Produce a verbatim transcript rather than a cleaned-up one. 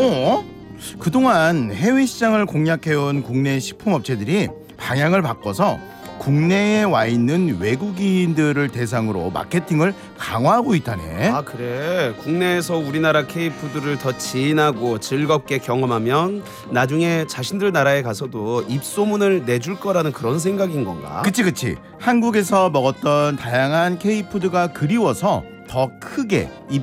어? 그동안 해외 시장을 공략해온 국내 식품업체들이 방향을 바꿔서 국내에 와 있는 외국인들을 대상으로 마케팅을 강화하고 있다네. 아 그래. 국내에서 우리나라 K푸드를 더 진하고 즐겁게 경험하면 나중에 자신들 나라에 가서도 입소문을 내줄 거라는 그런 생각인 건가? 그치 그치. 한국에서 먹었던 다양한 K푸드가 그리워서 더 크게